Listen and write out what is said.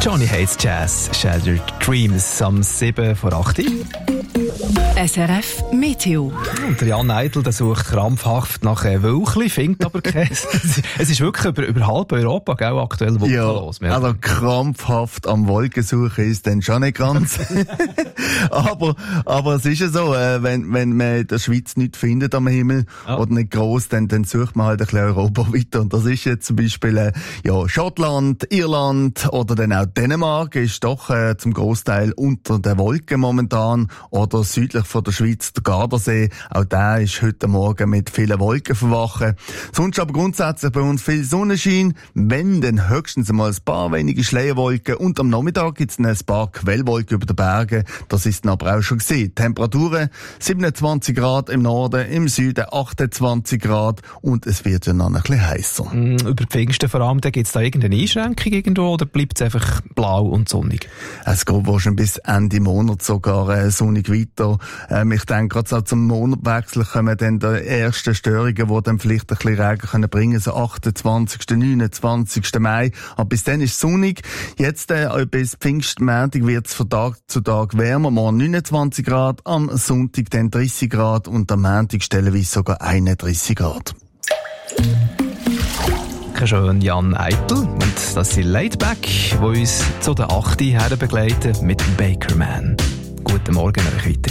Johnny Hates Jazz, Shattered Dreams, am 7 vor 8 Uhr. SRF Meteo. Und der Jan Eidl, der sucht krampfhaft nach Wölkli, findet aber keins. Es ist wirklich über halb Europa, gell, aktuell wolkenlos. Ja, also krampfhaft am Wolkensuchen ist dann schon nicht ganz. aber es ist ja so, wenn man in der Schweiz nichts findet am Himmel oder nicht gross, dann sucht man halt ein bisschen Europa weiter. Und das ist jetzt zum Beispiel Schottland, Irland oder dann auch Dänemark ist doch zum Großteil unter den Wolken momentan. Oder südlich von der Schweiz, der Gardasee. Auch der ist heute Morgen mit vielen Wolken verwachen. Sonst aber grundsätzlich bei uns viel Sonnenschein. Wenn, dann höchstens einmal ein paar wenige Schleierwolken. Und am Nachmittag gibt es ein paar Quellwolken über den Bergen. Das ist dann aber auch schon gesehen. Temperaturen 27 Grad im Norden, im Süden 28 Grad. Und es wird ja noch ein bisschen heißer. Über Pfingsten vor allem, gibt es da irgendeine Einschränkung irgendwo oder bleibt es einfach blau und sonnig? Es geht wahrscheinlich bis Ende Monat sogar sonnig weiter. Ich denke, gerade so zum Monatwechsel kommen dann die ersten Störungen, die dann vielleicht ein bisschen Regen bringen können, so 28., 29. Mai. Aber bis dann ist es sonnig. Jetzt, bis Pfingstmontag wird es von Tag zu Tag wärmer. Morgen 29 Grad, am Sonntag dann 30 Grad und am Montag stellenweise sogar 31 Grad. Schön Jan Eidl und das sind Laidback, die uns zu der 8. her begleiten mit dem Bakerman. Guten Morgen euch weiter.